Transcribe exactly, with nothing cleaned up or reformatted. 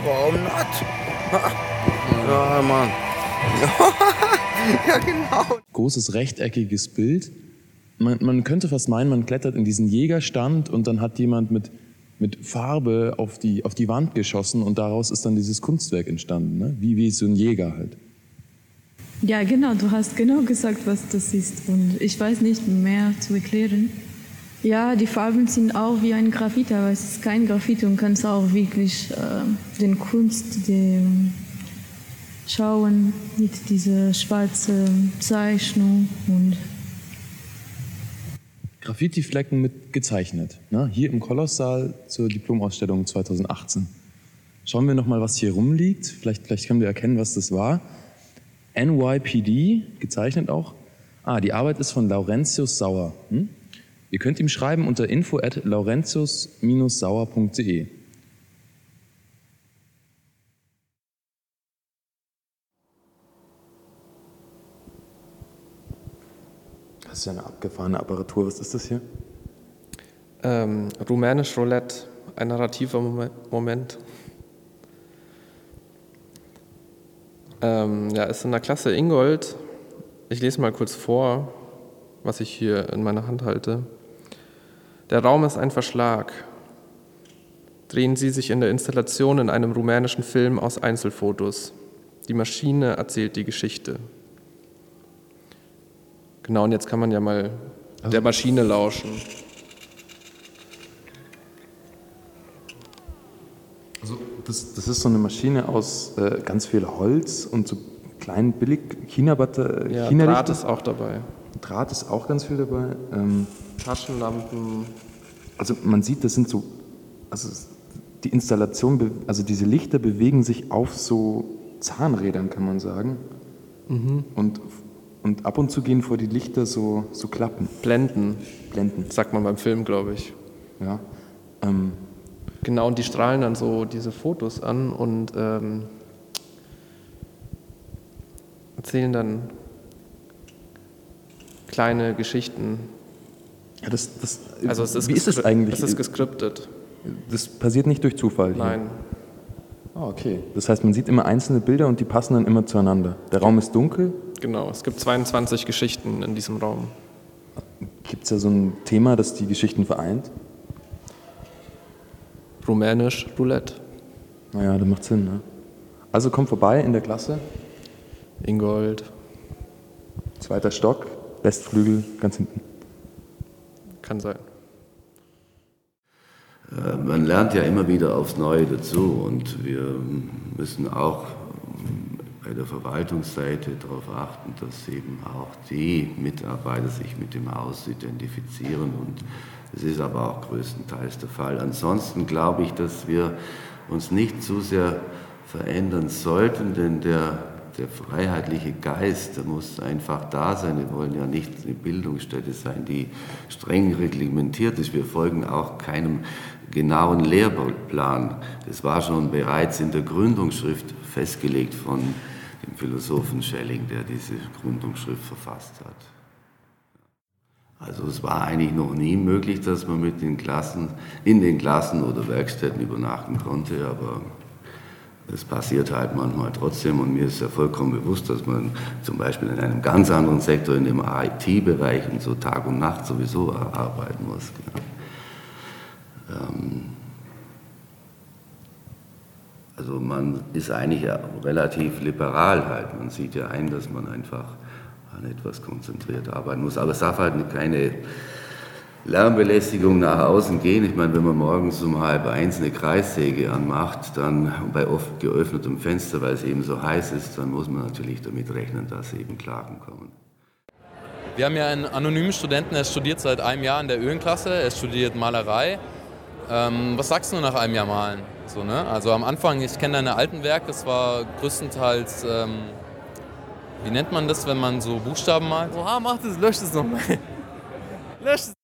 warum not? Ja, Mann. Ja, genau. Großes rechteckiges Bild. Man, man könnte fast meinen, man klettert in diesen Jägerstand und dann hat jemand mit, mit Farbe auf die, auf die Wand geschossen und daraus ist dann dieses Kunstwerk entstanden, ne? Wie, wie so ein Jäger halt. Ja, genau, du hast genau gesagt, was das ist und ich weiß nicht mehr zu erklären. Ja, die Farben sind auch wie ein Graffiti, aber es ist kein Graffiti und kannst auch wirklich äh, den Kunst den schauen mit dieser schwarzen Zeichnung und Graffiti-Flecken mit gezeichnet, ne? Hier im Kolosssaal zur Diplomausstellung zweitausendachtzehn. Schauen wir nochmal, was hier rumliegt. Vielleicht, vielleicht können wir erkennen, was das war. N Y P D, gezeichnet auch. Ah, die Arbeit ist von Laurentius Sauer. Hm? Ihr könnt ihm schreiben unter info at laurentius sauer punkt de. Das ist ja eine abgefahrene Apparatur. Was ist das hier? Ähm, Rumänisch Roulette, ein narrativer Moment. Ähm, ja, ist in der Klasse Ingold. Ich lese mal kurz vor, was ich hier in meiner Hand halte. Der Raum ist ein Verschlag. Drehen Sie sich in der Installation in einem rumänischen Film aus Einzelfotos. Die Maschine erzählt die Geschichte. Genau, und jetzt kann man ja mal also der Maschine lauschen. Also das, das ist so eine Maschine aus äh, ganz viel Holz und so kleinen billig China-Batter. Ja, China Draht ist auch dabei. Draht ist auch ganz viel dabei. Ähm, Taschenlampen. Also man sieht, das sind so, also die Installation, also diese Lichter bewegen sich auf so Zahnrädern, kann man sagen. Mhm. Und Und ab und zu gehen vor die Lichter so, so Klappen. Blenden. Blenden. Sagt man beim Film, glaube ich. Ja. Ähm. Genau, und die strahlen dann so diese Fotos an und ähm, erzählen dann kleine Geschichten. Ja, das, das, also es ist wie ist das eigentlich? Das ist geskriptet. Das passiert nicht durch Zufall hier? Nein. Ah, okay. Das heißt, man sieht immer einzelne Bilder und die passen dann immer zueinander. Der Raum ist dunkel? Genau, es gibt zweiundzwanzig Geschichten in diesem Raum. Gibt es da so ein Thema, das die Geschichten vereint? Rumänisch Roulette. Naja, das macht Sinn, ne? Also komm vorbei in der Klasse. Ingold. Zweiter Stock, Westflügel, ganz hinten. Kann sein. Man lernt ja immer wieder aufs Neue dazu und wir müssen auch bei der Verwaltungsseite darauf achten, dass eben auch die Mitarbeiter sich mit dem Haus identifizieren und das ist aber auch größtenteils der Fall. Ansonsten glaube ich, dass wir uns nicht zu sehr verändern sollten, denn der, der freiheitliche Geist, der muss einfach da sein. Wir wollen ja nicht eine Bildungsstätte sein, die streng reglementiert ist. Wir folgen auch keinem genauen Lehrplan. Das war schon bereits in der Gründungsschrift festgelegt von dem Philosophen Schelling, der diese Gründungsschrift verfasst hat. Also es war eigentlich noch nie möglich, dass man mit den Klassen, in den Klassen oder Werkstätten übernachten konnte, aber es passiert halt manchmal trotzdem und mir ist ja vollkommen bewusst, dass man zum Beispiel in einem ganz anderen Sektor, in dem I T-Bereich und so Tag und Nacht sowieso arbeiten muss. Genau. Ähm Also man ist eigentlich ja relativ liberal halt. Man sieht ja ein, dass man einfach an etwas konzentriert arbeiten muss. Aber es darf halt keine Lärmbelästigung nach außen gehen. Ich meine, wenn man morgens um halb eins eine Kreissäge anmacht, dann bei oft geöffnetem Fenster, weil es eben so heiß ist, dann muss man natürlich damit rechnen, dass eben Klagen kommen. Wir haben ja einen anonymen Studenten, der studiert seit einem Jahr in der Ölenklasse, er studiert Malerei. Ähm, was sagst du nach einem Jahr Malen? So, ne? Also am Anfang, ich kenne deine alten Werke, es war größtenteils, ähm, wie nennt man das, wenn man so Buchstaben malt? Oha, mach das, lösch das nochmal. Lösch es.